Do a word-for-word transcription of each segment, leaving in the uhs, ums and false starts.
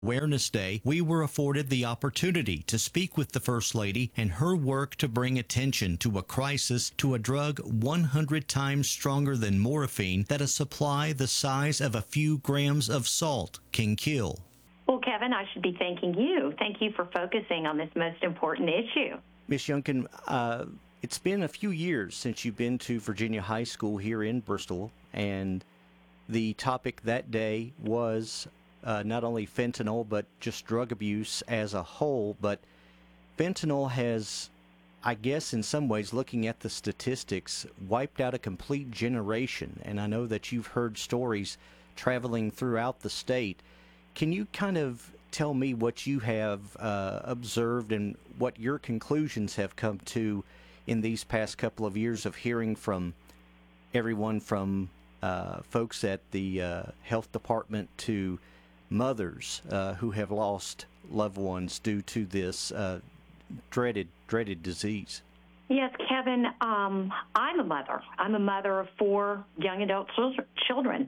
Awareness Day, we were afforded the opportunity to speak with the First Lady and her work to bring attention to a crisis to a drug one hundred times stronger than morphine that a supply the size of a few grams of salt can kill. Well, Kevin, I should be thanking you. Thank you for focusing on this most important issue. Miss Youngkin, uh, it's been a few years since you've been to Virginia High School here in Bristol, and the topic that day was Uh, not only fentanyl, but just drug abuse as a whole. But fentanyl has, I guess, in some ways, looking at the statistics, wiped out a complete generation. And I know that you've heard stories traveling throughout the state. Can you kind of tell me what you have uh, observed and what your conclusions have come to in these past couple of years of hearing from everyone from uh, folks at the uh, health department to mothers uh, who have lost loved ones due to this uh, dreaded, dreaded disease? Yes, Kevin, um, I'm a mother. I'm a mother of four young adult children,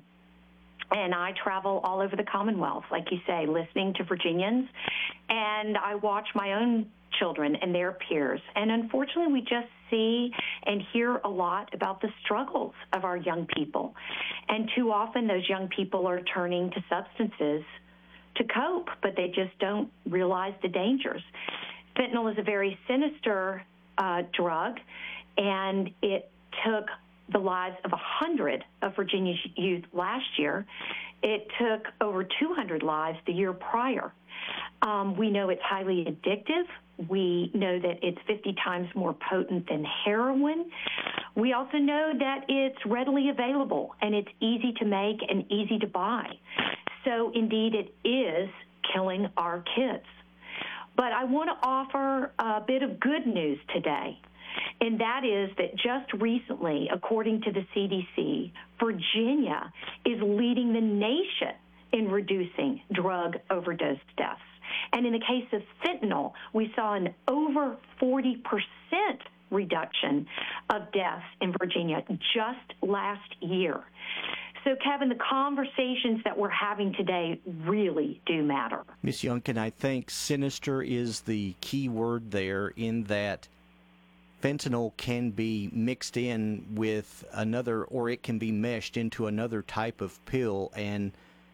and I travel all over the Commonwealth, like you say, listening to Virginians, and I watch my own children and their peers. And unfortunately, we just see and hear a lot about the struggles of our young people. And too often, those young people are turning to substances to cope, but they just don't realize the dangers. Fentanyl is a very sinister uh, drug, and it took the lives of one hundred of Virginia's youth last year. It took over two hundred lives the year prior. Um, we know it's highly addictive. We know that it's fifty times more potent than heroin. We also know that it's readily available and it's easy to make and easy to buy. So indeed, it is killing our kids. But I want to offer a bit of good news today, and that is that just recently, according to the C D C, Virginia is leading the nation in reducing drug overdose deaths. And in the case of fentanyl, we saw an over forty percent reduction of deaths in Virginia just last year. So, Kevin, the conversations that we're having today really do matter. Miz Youngkin, I think sinister is the key word there, in that fentanyl can be mixed in with another, or it can be meshed into another type of pill, and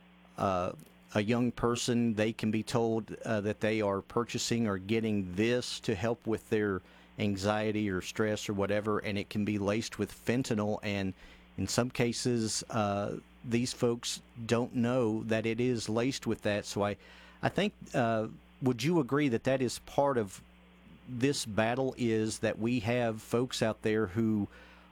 uh, a young person, they can be told uh, that they are purchasing or getting this to help with their anxiety or stress or whatever, and it can be laced with fentanyl, and in some cases, uh, these folks don't know that it is laced with that. So I, I think, uh, would you agree that that is part of this battle, is that we have folks out there who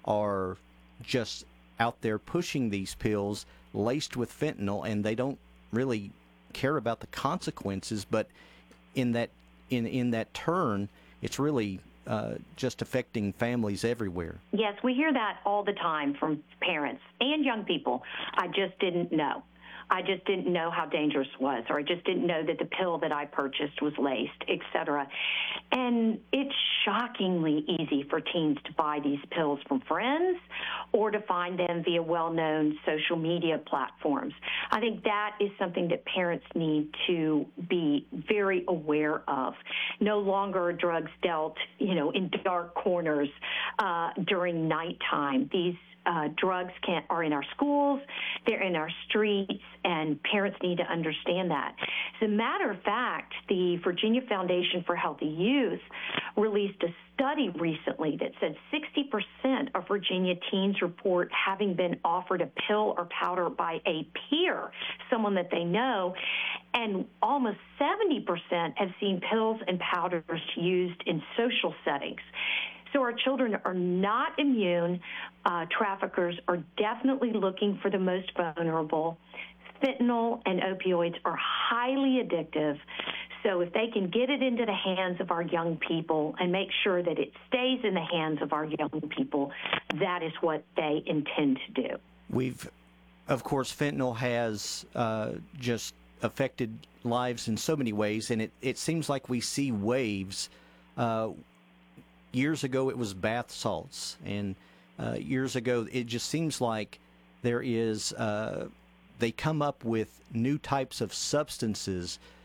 are just out there pushing these pills laced with fentanyl, and they don't really care about the consequences, but in that in, in that turn, it's really Uh, just affecting families everywhere. Yes, we hear that all the time from parents and young people. I just didn't know. I just didn't know how dangerous it was, or I just didn't know that the pill that I purchased was laced, et cetera. And it's shockingly easy for teens to buy these pills from friends or to find them via well-known social media platforms. I think that is something that parents need to be very aware of. No longer are drugs dealt, you know, in dark corners uh, during nighttime. These Uh, drugs can are in our schools, they're in our streets, and parents need to understand that. As a matter of fact, the Virginia Foundation for Healthy Youth released a study recently that said sixty percent of Virginia teens report having been offered a pill or powder by a peer, someone that they know, and almost seventy percent have seen pills and powders used in social settings. So our children are not immune. Uh, traffickers are definitely looking for the most vulnerable. Fentanyl and opioids are highly addictive. So if they can get it into the hands of our young people and make sure that it stays in the hands of our young people, that is what they intend to do. We've, of course, fentanyl has uh, just affected lives in so many ways, and it, it seems like we see waves. Uh, Years ago, it was bath salts, and uh, years ago, it just seems like there is uh, they come up with new types of substances